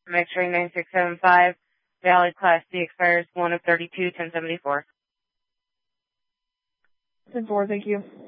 X-ray 9675, valid Class C expires 1 of 32, 1074. 10-4, thank you.